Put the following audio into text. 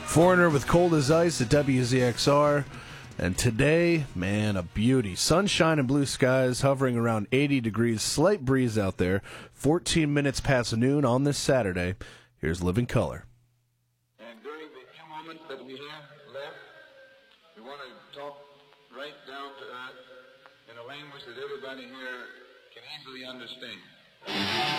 Foreigner with Cold as Ice at WZXR. And today, man, a beauty. Sunshine and blue skies, hovering around 80 degrees, slight breeze out there. 14 minutes past noon on this Saturday. Here's Living Color. And during the few moments that we have left, we want to talk right down to earth in a language that everybody here can easily understand.